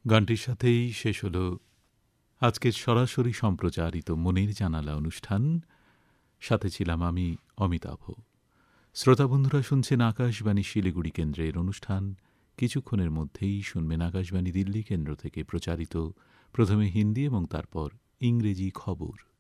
গানটির সাথেই শেষ হলো আজকের সরাসরি সম্প্রচারিত মনের জানালা অনুষ্ঠান। সাথে ছিলাম আমি অমিতাভ। শ্রোতা বন্ধুরা শুনছেন আকাশবাণী শিলিগুড়ি কেন্দ্রের অনুষ্ঠান। কিছুক্ষণের মধ্যেই শুনবেন আকাশবাণী দিল্লি কেন্দ্র থেকে প্রচারিত প্রথমে হিন্দি এবং তারপর ইংরেজি খবর।